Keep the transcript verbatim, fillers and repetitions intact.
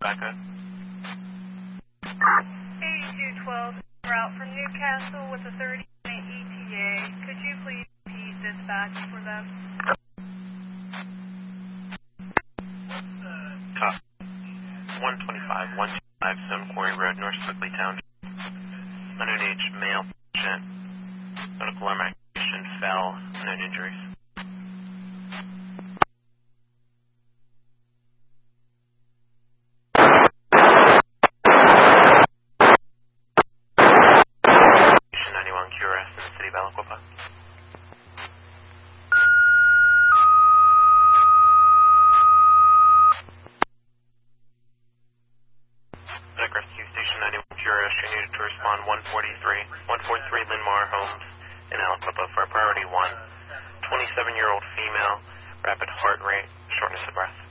Rebecca. eighty-two twelve, route from Newcastle with a thirty minute E T A. Could you please repeat dispatch for them? Cop. one twenty-five, one two five, Stone Quarry Road, North Swickley Township. Underage male patient. Medical alarm activation, fell, no injuries. ninety-one Q R S in the city of Aliquippa. Medic Rescue Station ninety-one Q R S, you needed to respond one forty-three, one forty-three Linmar Homes in Aliquippa for priority one. twenty-seven year old female, rapid heart rate, shortness of breath.